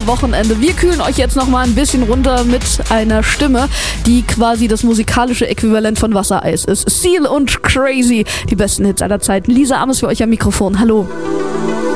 Wochenende. Wir kühlen euch jetzt nochmal ein bisschen runter mit einer Stimme, die quasi das musikalische Äquivalent von Wassereis ist. Seal und Crazy, die besten Hits aller Zeiten. Lisa Ames für euch am Mikrofon. Hallo.